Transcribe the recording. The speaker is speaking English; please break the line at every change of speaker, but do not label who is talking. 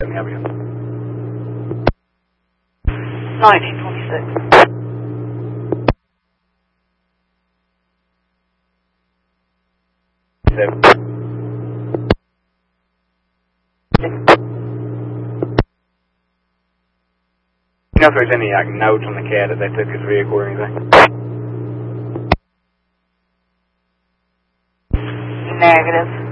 can help you?
1926.
You know if there's any like notes on the cat that they took his vehicle or anything?
Negative.